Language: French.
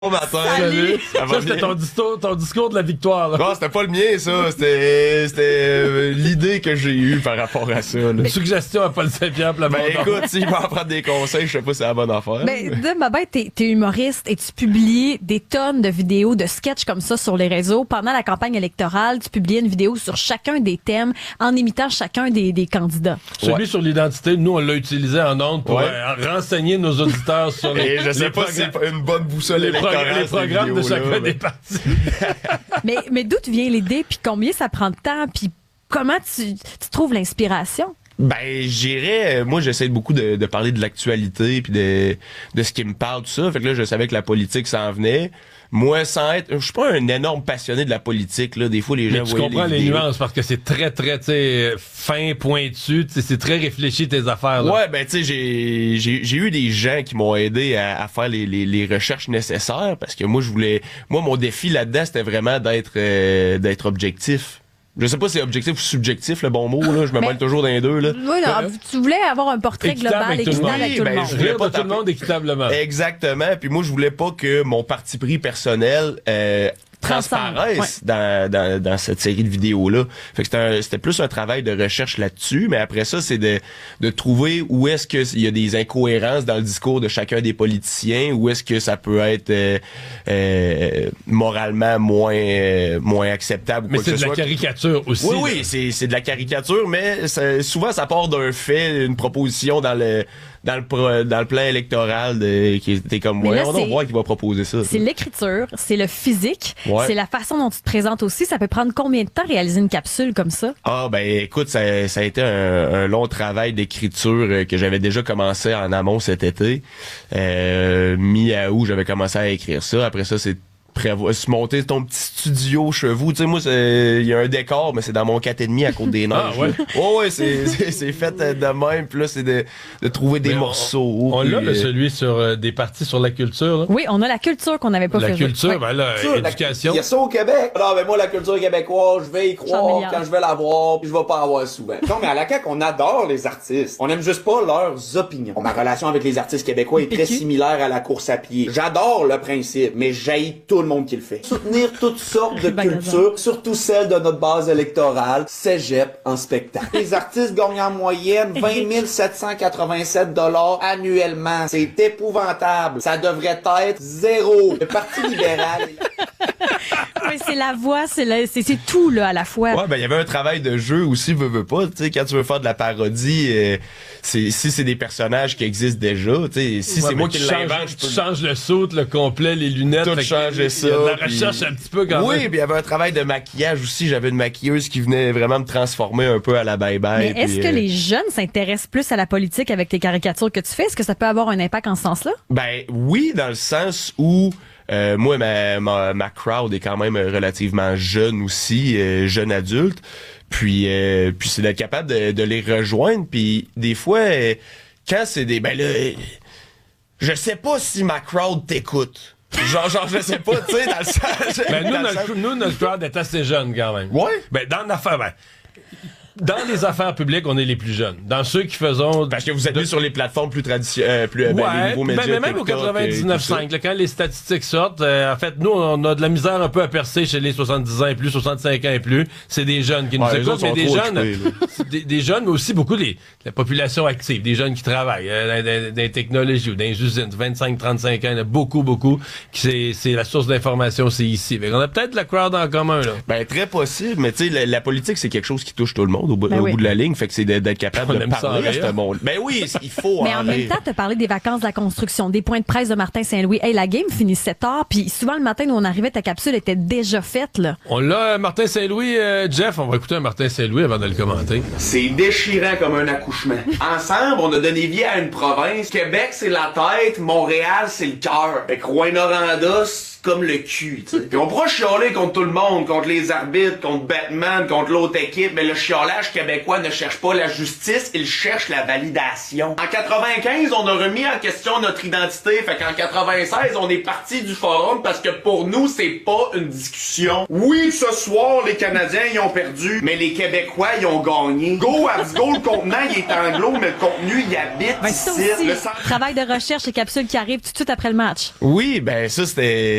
Bon matin. Salut. Ça c'était ton discours de la victoire. Là. Non, c'était pas le mien, ça. C'était l'idée que j'ai eue par rapport à ça. Là. Une suggestion à Paul Saint-Pierre pour la écoute, s'il va en prendre des conseils, je sais pas si c'est la bonne affaire. De ma bête, t'es humoriste et tu publies des tonnes de vidéos, de sketchs comme ça sur les réseaux. Pendant la campagne électorale, tu publiais une vidéo sur chacun des thèmes en imitant chacun des candidats. Celui sur l'identité, nous, on l'a utilisé en ondes pour renseigner nos auditeurs sur les. Et je sais pas si c'est une bonne boussole électorale. Les programmes de chacun des partis. mais d'où te vient l'idée, puis combien ça prend de temps, puis comment tu trouves l'inspiration? J'irais, moi j'essaie beaucoup de parler de l'actualité puis de ce qui me parle, tout ça. Fait que là, je savais que la politique s'en venait. Moi, je suis pas un énorme passionné de la politique, là. Des fois, les gens tu comprends les nuances parce que c'est très, très, fin, pointu. C'est très réfléchi, tes affaires, là. Ouais, j'ai eu des gens qui m'ont aidé à faire les recherches nécessaires parce que moi, mon défi là-dedans, c'était vraiment d'être objectif. Je sais pas si c'est objectif ou subjectif, le bon mot, là. Je me mêle toujours dans les deux, là. Oui, non, tu voulais avoir un portrait global, équitable avec tout le monde. Je voulais pas tout le monde équitablement. Exactement. Puis moi, je voulais pas que mon parti pris personnel, transparaissent dans cette série de vidéos-là. Fait que c'était plus un travail de recherche là-dessus, mais après ça, c'est de trouver où est-ce qu'il y a des incohérences dans le discours de chacun des politiciens, où est-ce que ça peut être moralement moins acceptable. Mais c'est de la caricature aussi. Oui, c'est de la caricature, mais souvent ça part d'un fait, une proposition dans le plan électoral qui était comme on va voir qui va proposer ça. C'est l'écriture, c'est le physique, c'est la façon dont tu te présentes aussi. Ça peut prendre combien de temps réaliser une capsule comme ça? Écoute, ça a été un long travail d'écriture que j'avais déjà commencé en amont cet été. Mi-août, j'avais commencé à écrire ça. Après ça, c'est se monter ton petit studio chez vous. Tu sais, moi, il y a un décor, mais c'est dans mon 4,5 à Côte-des-Neiges. C'est fait de même. Puis là, c'est de trouver des morceaux. On l'a, celui sur des parties sur la culture. Là. Oui, on a la culture qu'on n'avait pas fait. La culture, éducation. Il y a ça au Québec. Non, mais moi, la culture québécoise, je vais y croire quand je vais la voir, puis je vais pas en avoir souvent. Non, mais à la CAQ, on adore les artistes. On aime juste pas leurs opinions. Ma relation avec les artistes québécois est très similaire à la course à pied. J'adore le principe, mais j'haïs tout le monde qui le fait. Soutenir toutes sortes de cultures, surtout celles de notre base électorale, cégep en spectacle. Les artistes gagnent en moyenne 20 787 $ annuellement. C'est épouvantable. Ça devrait être zéro. Le Parti libéral... Oui, c'est la voix, c'est tout là à la fois. Ouais, il y avait un travail de jeu aussi, veux pas. Tu sais, quand tu veux faire de la parodie, si c'est des personnages qui existent déjà, tu sais, si c'est moi qui l'invente, tu changes le saut, le complet, les lunettes, tout changer ça. Il y a de la recherche un petit peu quand même. Oui, puis il y avait un travail de maquillage aussi. J'avais une maquilleuse qui venait vraiment me transformer un peu à la bye-bye. Mais est-ce que les jeunes s'intéressent plus à la politique avec les caricatures que tu fais? Est-ce que ça peut avoir un impact en ce sens-là? Oui, dans le sens où moi, ma crowd est quand même relativement jeune aussi, jeune adulte. Puis c'est d'être capable de les rejoindre. Puis des fois, quand c'est des... je sais pas si ma crowd t'écoute. Genre, je sais pas, tu sais, dans le sens... nous, notre crowd est assez jeune quand même. Ouais? Dans l'affaire, dans les affaires publiques, on est les plus jeunes. Dans ceux qui faisons... Parce que vous êtes sur les plateformes plus traditionnelles, les nouveaux médias. Mais même au 99.5, quand les statistiques sortent, en fait, nous, on a de la misère un peu à percer chez les 70 ans et plus, 65 ans et plus. C'est des jeunes qui nous écoutent, mais des jeunes, mais aussi beaucoup de la population active, des jeunes qui travaillent dans les technologies ou dans les usines, 25-35 ans, il y en a beaucoup. C'est la source d'information, c'est ici. On a peut-être la crowd en commun, là. Très possible, mais tu sais, la politique, c'est quelque chose qui touche tout le monde au bout de la ligne, fait que c'est d'être capable de parler à ce monde. Oui, il faut. Mais en même temps, t'as parlé des vacances de la construction, des points de presse de Martin Saint-Louis. Hey, la game finissait tard, puis souvent le matin où on arrivait, ta capsule était déjà faite, là. On l'a, Martin Saint-Louis, Jeff, on va écouter un Martin Saint-Louis avant de le commenter. C'est déchirant comme un accouchement. Ensemble, on a donné vie à une province. Québec, c'est la tête, Montréal, c'est le cœur. Fait que Rouyn-Noranda, comme le cul, tu sais. Puis on pourra chialer contre tout le monde, contre les arbitres, contre Batman, contre l'autre équipe, mais le chiolage québécois ne cherche pas la justice, il cherche la validation. En 95, on a remis en question notre identité, fait qu'en 96, on est parti du forum parce que pour nous, c'est pas une discussion. Oui, ce soir, les Canadiens, ils ont perdu, mais les Québécois, ils ont gagné. Go, Abs Go, le contenant, il est anglo, mais le contenu, il habite ici. Travail de recherche et capsule qui arrive tout de suite après le match. Oui, ben ça, c'était